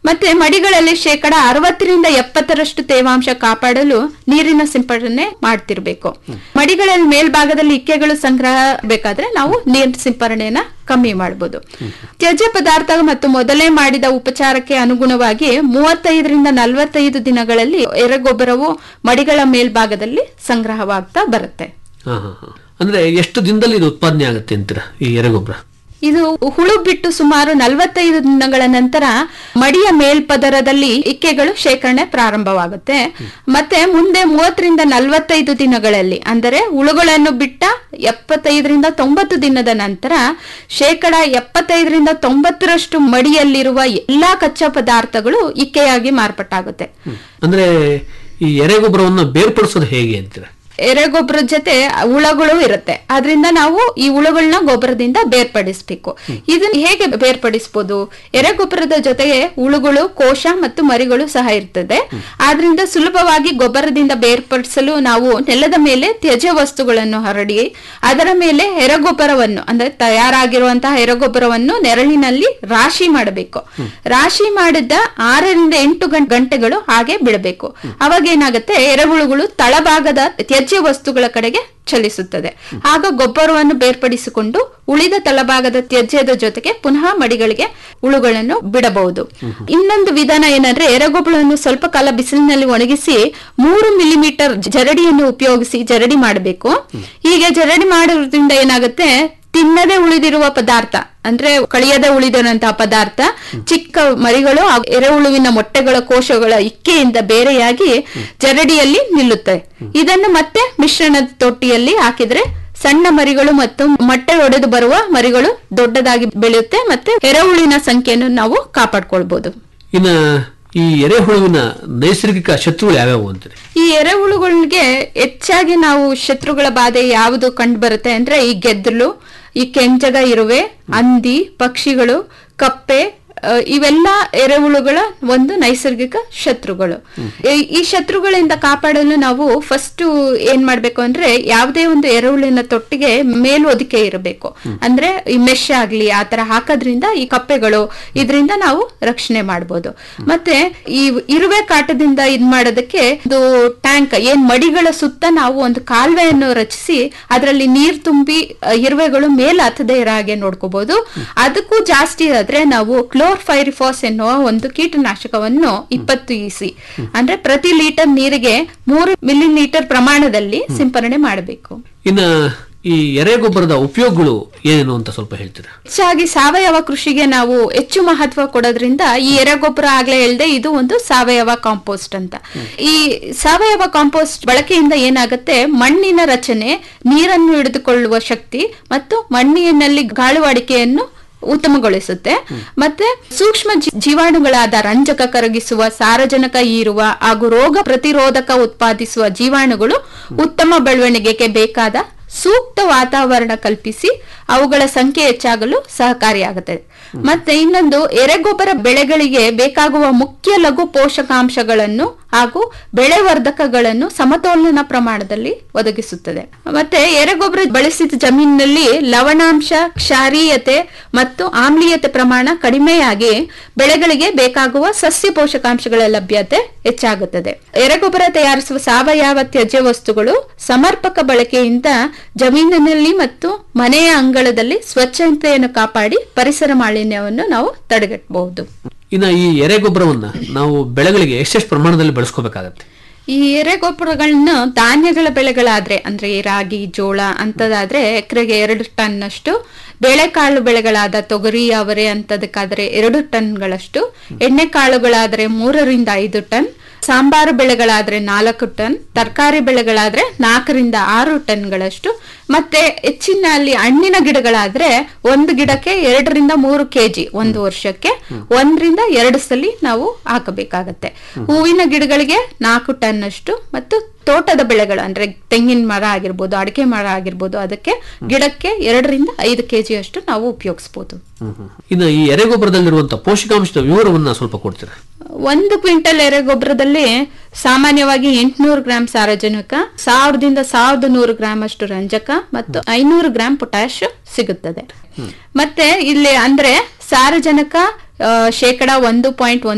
ಮತ್ತೆ ಮಡಿಗಳಲ್ಲಿ 60% ತೇವಾಂಶ ಕಾಪಾಡಲು ನೀರಿನ ಸಿಂಪಡಣೆ ಮಾಡ್ತಿರ್ಬೇಕು. ಮಡಿಗಳಲ್ಲಿ ಮೇಲ್ಭಾಗದಲ್ಲಿ ಇಕ್ಕೆಗಳು ಸಂಗ್ರಹ ಬೇಕಾದ್ರೆ ನಾವು ನೀರಿನ ಸಿಂಪರಣೆಯನ್ನ ಕಮ್ಮಿ ಮಾಡಬಹುದು. ತ್ಯಾಜ್ಯ ಪದಾರ್ಥ ಮತ್ತು ಮೊದಲೇ ಮಾಡಿದ ಉಪಚಾರಕ್ಕೆ ಅನುಗುಣವಾಗಿ 35-45 ದಿನಗಳಲ್ಲಿ ಎರೆಗೊಬ್ಬರವು ಮಡಿಗಳ ಮೇಲ್ಭಾಗದಲ್ಲಿ ಸಂಗ್ರಹವಾಗ್ತಾ ಬರುತ್ತೆ. ಅಂದ್ರೆ ಎಷ್ಟು ದಿನದಲ್ಲಿ ಇದು ಉತ್ಪಾದನೆ ಆಗುತ್ತೆ ಅಂತೀರಾ ಈ ಎರೆಗೊಬ್ಬರ? ಇದು ಹುಳು ಬಿಟ್ಟು ಸುಮಾರು 45 ದಿನಗಳ ನಂತರ ಮಡಿಯ ಮೇಲ್ಪದರದಲ್ಲಿ ಇಕ್ಕೆಗಳು ಶೇಖರಣೆ ಪ್ರಾರಂಭವಾಗುತ್ತೆ. ಮತ್ತೆ ಮುಂದೆ 30-45 ದಿನಗಳಲ್ಲಿ ಅಂದರೆ ಹುಳುಗಳನ್ನು ಬಿಟ್ಟ 75-90 ದಿನದ ನಂತರ 75-90% ಮಡಿಯಲ್ಲಿರುವ ಎಲ್ಲಾ ಕಚ್ಚಾ ಪದಾರ್ಥಗಳು ಇಕ್ಕೆಯಾಗಿ ಮಾರ್ಪಾಟಾಗುತ್ತೆ. ಅಂದ್ರೆ ಈ ಎರೆಗೊಬ್ಬರವನ್ನು ಬೇರ್ಪಡಿಸೋದು ಹೇಗೆ ಅಂತೀರಾ? ಎರೆಗೊಬ್ಬರದ ಜೊತೆ ಹುಳಗಳು ಇರುತ್ತೆ, ಆದ್ರಿಂದ ನಾವು ಈ ಹುಳುಗಳನ್ನ ಗೊಬ್ಬರದಿಂದ ಬೇರ್ಪಡಿಸಬೇಕು. ಇದನ್ನ ಹೇಗೆ ಬೇರ್ಪಡಿಸಬಹುದು? ಎರೆಗೊಬ್ಬರದ ಜೊತೆಗೆ ಹುಳುಗಳು, ಕೋಶ ಮತ್ತು ಮರಿಗಳು ಸಹ ಇರ್ತದೆ. ಆದ್ರಿಂದ ಸುಲಭವಾಗಿ ಗೊಬ್ಬರದಿಂದ ಬೇರ್ಪಡಿಸಲು ನಾವು ನೆಲದ ಮೇಲೆ ತ್ಯಾಜ್ಯ ವಸ್ತುಗಳನ್ನು ಹರಡಿ ಅದರ ಮೇಲೆ ಎರೆಗೊಬ್ಬರವನ್ನು ಅಂದ್ರೆ ತಯಾರಾಗಿರುವಂತಹ ಎರೆಗೊಬ್ಬರವನ್ನು ನೆರಳಿನಲ್ಲಿ ರಾಶಿ ಮಾಡಬೇಕು. ರಾಶಿ ಮಾಡಿದ 6-8 ಗಂಟೆಗಳು ಹಾಗೆ ಬಿಡಬೇಕು. ಅವಾಗ ಏನಾಗುತ್ತೆ, ಎರೆಹುಳುಗಳು ತಳಭಾಗದ ತ್ಯಾಜ್ಯ ವಸ್ತುಗಳ ಕಡೆಗೆ ಚಲಿಸುತ್ತದೆ. ಆಗ ಗೊಬ್ಬರವನ್ನು ಬೇರ್ಪಡಿಸಿಕೊಂಡು ಉಳಿದ ತಳಭಾಗದ ತ್ಯಾಜ್ಯದ ಜೊತೆಗೆ ಪುನಃ ಮಡಿಗಳಿಗೆ ಹುಳುಗಳನ್ನು ಬಿಡಬಹುದು. ಇನ್ನೊಂದು ವಿಧಾನ ಏನಂದ್ರೆ, ಎರೆಗೊಬ್ಬರವನ್ನು ಸ್ವಲ್ಪ ಕಾಲ ಬಿಸಿಲಿನಲ್ಲಿ ಒಣಗಿಸಿ 3 ಮಿಲಿಮೀಟರ್ ಜರಡಿಯನ್ನು ಉಪಯೋಗಿಸಿ ಜರಡಿ ಮಾಡಬೇಕು. ಹೀಗೆ ಜರಡಿ ಮಾಡೋದ್ರಿಂದ ಏನಾಗುತ್ತೆ, ತಿನ್ನದೆ ಉಳಿದಿರುವ ಪದಾರ್ಥ ಅಂದ್ರೆ ಕಳಿಯದೆ ಉಳಿದಿರುವಂತಹ ಪದಾರ್ಥ ಚಿಕ್ಕ ಮರಿಗಳು ಎರೆಹುಳುವಿನ ಮೊಟ್ಟೆಗಳ ಕೋಶಗಳ ಇಕ್ಕೆಯಿಂದ ಬೇರೆಯಾಗಿ ಜರಡಿಯಲ್ಲಿ ನಿಲ್ಲುತ್ತೆ. ಇದನ್ನು ಮತ್ತೆ ಮಿಶ್ರಣದ ತೊಟ್ಟಿಯಲ್ಲಿ ಹಾಕಿದ್ರೆ ಸಣ್ಣ ಮರಿಗಳು ಮತ್ತು ಮೊಟ್ಟೆ ಒಡೆದು ಬರುವ ಮರಿಗಳು ದೊಡ್ಡದಾಗಿ ಬೆಳೆಯುತ್ತೆ. ಮತ್ತೆ ಎರೆಹುಳಿನ ಸಂಖ್ಯೆಯನ್ನು ನಾವು ಕಾಪಾಡ್ಕೊಳ್ಬಹುದು. ಇನ್ನ ಈ ಎರೆಹುಳುವಿನ ನೈಸರ್ಗಿಕ ಶತ್ರುಗಳು ಯಾವ್ಯಾವು ಅಂತಾರೆ? ಈ ಎರೆಹುಳುಗಳಿಗೆ ಹೆಚ್ಚಾಗಿ ನಾವು ಶತ್ರುಗಳ ಬಾಧೆ ಯಾವುದು ಕಂಡು ಬರುತ್ತೆ ಅಂದ್ರೆ, ಈ ಗೆದ್ದಲು, ಈ ಕೆಂಜಗ ಇರುವೆ, ಹಂದಿ, ಪಕ್ಷಿಗಳು, ಕಪ್ಪೆ, ಇವೆಲ್ಲ ಎರೆಹುಳುಗಳ ಒಂದು ನೈಸರ್ಗಿಕ ಶತ್ರುಗಳು. ಈ ಶತ್ರುಗಳಿಂದ ಕಾಪಾಡಲು ನಾವು ಫಸ್ಟ್ ಏನ್ ಮಾಡ್ಬೇಕು ಅಂದ್ರೆ, ಯಾವುದೇ ಒಂದು ಎರೆಹುಳಿನ ತೊಟ್ಟಿಗೆ ಮೇಲ್ವೊದಿಕೆ ಇರಬೇಕು. ಅಂದ್ರೆ ಈ ಮೆಶ್ ಆಗ್ಲಿ ಆತರ ಹಾಕೋದ್ರಿಂದ ಈ ಕಪ್ಪೆಗಳು ಇದರಿಂದ ನಾವು ರಕ್ಷಣೆ ಮಾಡಬಹುದು. ಮತ್ತೆ ಈ ಇರುವೆ ಕಾಟದಿಂದ ಇದ್ ಮಾಡೋದಕ್ಕೆ ಒಂದು ಟ್ಯಾಂಕ್ ಏನ್ ಮಡಿಗಳ ಸುತ್ತ ನಾವು ಒಂದು ಕಾಲುವೆಯನ್ನು ರಚಿಸಿ ಅದರಲ್ಲಿ ನೀರ್ ತುಂಬಿ ಇರುವೆಗಳು ಮೇಲೆ ಹತ್ತದೇ ಇರೋ ಹಾಗೆ ನೋಡ್ಕೋಬಹುದು. ಅದಕ್ಕೂ ಜಾಸ್ತಿ ಆದ್ರೆ ನಾವು ಕ್ಲೋರ್ಫೈರಿಫಾಸ್ ಎನ್ನುವ ಒಂದು ಕೀಟನಾಶಕವನ್ನು 20 EC ಅಂದ್ರೆ ಪ್ರತಿ ಲೀಟರ್ ನೀರಿಗೆ 3 ಮಿಲಿಲೀಟರ್ ಪ್ರಮಾಣದಲ್ಲಿ ಸಿಂಪರಣೆ ಮಾಡಬೇಕು. ಇನ್ನ ಈ ಎರೆಗೊಬ್ಬರದ ಉಪಯೋಗಗಳು ಏನು ಅಂತ ಸ್ವಲ್ಪ ಹೇಳ್ತೀರಾ? ಹೆಚ್ಚಾಗಿ ಸಾವಯವ ಕೃಷಿಗೆ ನಾವು ಹೆಚ್ಚು ಮಹತ್ವ ಕೊಡೋದ್ರಿಂದ ಈ ಎರೆಗೊಬ್ಬರ ಆಗ್ಲೇ ಹೇಳ್ದೆ, ಇದು ಒಂದು ಸಾವಯವ ಕಾಂಪೋಸ್ಟ್ ಅಂತ. ಈ ಸಾವಯವ ಕಾಂಪೋಸ್ಟ್ ಬಳಕೆಯಿಂದ ಏನಾಗುತ್ತೆ, ಮಣ್ಣಿನ ರಚನೆ, ನೀರನ್ನು ಹಿಡಿದುಕೊಳ್ಳುವ ಶಕ್ತಿ ಮತ್ತು ಮಣ್ಣಿನಲ್ಲಿ ಗಾಳುವಾಡಿಕೆಯನ್ನು ಉತ್ತಮಗೊಳಿಸುತ್ತೆ. ಮತ್ತೆ ಸೂಕ್ಷ್ಮ ಜೀವಾಣುಗಳಾದ ರಂಜಕ ಕರಗಿಸುವ, ಸಾರಜನಕ ಹೀರುವ ಹಾಗೂ ರೋಗ ಪ್ರತಿರೋಧಕ ಉತ್ಪಾದಿಸುವ ಜೀವಾಣುಗಳು ಉತ್ತಮ ಬೆಳವಣಿಗೆಗೆ ಬೇಕಾದ ಸೂಕ್ತ ವಾತಾವರಣ ಕಲ್ಪಿಸಿ ಅವುಗಳ ಸಂಖ್ಯೆ ಹೆಚ್ಚಾಗಲು ಸಹಕಾರಿಯಾಗುತ್ತದೆ. ಮತ್ತೆ ಇನ್ನೊಂದು, ಎರೆಗೊಬ್ಬರ ಬೆಳೆಗಳಿಗೆ ಬೇಕಾಗುವ ಮುಖ್ಯ ಲಘು ಪೋಷಕಾಂಶಗಳನ್ನು ಹಾಗೂ ಬೆಳೆ ವರ್ಧಕಗಳನ್ನು ಸಮತೋಲನ ಪ್ರಮಾಣದಲ್ಲಿ ಒದಗಿಸುತ್ತದೆ. ಮತ್ತೆ ಎರೆಗೊಬ್ಬರ ಬಳಸಿದ ಜಮೀನಿನಲ್ಲಿ ಲವಣಾಂಶ, ಕ್ಷಾರೀಯತೆ ಮತ್ತು ಆಮ್ಲೀಯತೆ ಪ್ರಮಾಣ ಕಡಿಮೆಯಾಗಿ ಬೆಳೆಗಳಿಗೆ ಬೇಕಾಗುವ ಸಸ್ಯ ಪೋಷಕಾಂಶಗಳ ಲಭ್ಯತೆ ಹೆಚ್ಚಾಗುತ್ತದೆ. ಎರೆಗೊಬ್ಬರ ತಯಾರಿಸುವ ಸಾವಯವ ತ್ಯಾಜ್ಯ ವಸ್ತುಗಳು ಸಮರ್ಪಕ ಬಳಕೆಯಿಂದ ಜಮೀನಿನಲ್ಲಿ ಮತ್ತು ಮನೆಯ ಅಂಗಳದಲ್ಲಿ ಸ್ವಚ್ಛತೆಯನ್ನು ಕಾಪಾಡಿ ಪರಿಸರ ಮಾಲಿನ್ಯವನ್ನು ನಾವು ತಡೆಗಟ್ಟಬಹುದು. ಇನ್ನು ಈ ಎರೆಗೊಬ್ಬರವನ್ನ ನಾವು ಬೆಳೆಗಳಿಗೆ ಎಷ್ಟೆಷ್ಟು ಪ್ರಮಾಣದಲ್ಲಿ ಬಳಸ್ಕೋಬೇಕಾಗತ್ತೆ? ಈ ಎರೆಗೊಬ್ಬರಗಳನ್ನ ಧಾನ್ಯಗಳ ಬೆಳೆಗಳಾದ್ರೆ ಅಂದ್ರೆ ರಾಗಿ, ಜೋಳ ಅಂತದಾದ್ರೆ ಎಕರೆಗೆ 2 ಟನ್ ಅಷ್ಟು, ಬೇಳೆಕಾಳು ಬೆಳೆಗಳಾದ ತೊಗರಿ, ಅವರೆ ಅಂತದಕ್ಕಾದ್ರೆ 2 ಟನ್ಗಳಷ್ಟು, ಎಣ್ಣೆಕಾಳುಗಳಾದ್ರೆ 3-5 ಟನ್, ಸಾಂಬಾರು ಬೆಳೆಗಳಾದ್ರೆ 4 ಟನ್, ತರಕಾರಿ ಬೆಳೆಗಳಾದ್ರೆ 4-6 ಟನ್ಗಳಷ್ಟು, ಮತ್ತೆ ಹೆಚ್ಚಿನಲ್ಲಿ ಹಣ್ಣಿನ ಗಿಡಗಳಾದ್ರೆ ಒಂದು ಗಿಡಕ್ಕೆ 2-3 kg ಒಂದು ವರ್ಷಕ್ಕೆ 1-2 ಸಲ ನಾವು ಹಾಕಬೇಕಾಗತ್ತೆ. ಹೂವಿನ ಗಿಡಗಳಿಗೆ 4 ಟನ್ ಅಷ್ಟು, ಮತ್ತು ತೋಟದ ಬೆಳೆಗಳು ಅಂದ್ರೆ ತೆಂಗಿನ ಮರ ಆಗಿರ್ಬೋದು, ಅಡಿಕೆ ಮರ ಆಗಿರ್ಬೋದು, ಅದಕ್ಕೆ ಗಿಡಕ್ಕೆ 2-5 kg ಅಷ್ಟು ನಾವು ಉಪಯೋಗಿಸಬಹುದು. ಇನ್ನು ಈ ಎರೆಗೊಬ್ಬರದಲ್ಲಿರುವಂತಹ ಪೋಷಕಾಂಶದ ವಿವರವನ್ನ ಸ್ವಲ್ಪ ಕೊಡ್ತೀರಾ? 1 ಕ್ವಿಂಟಲ್ ಎರೆಗೊಬ್ಬರದಲ್ಲಿ ಸಾಮಾನ್ಯವಾಗಿ 800 ಗ್ರಾಂ ಸಾರಜನಕ, 1000-1100 ಗ್ರಾಂ ಅಷ್ಟು ರಂಜಕ ಮತ್ತು 500 ಗ್ರಾಂ ಪೊಟ್ಯಾಶ್ ಸಿಗುತ್ತದೆ. ಮತ್ತೆ ಇಲ್ಲಿ ಅಂದ್ರೆ ಸಾರಜನಕ 1.1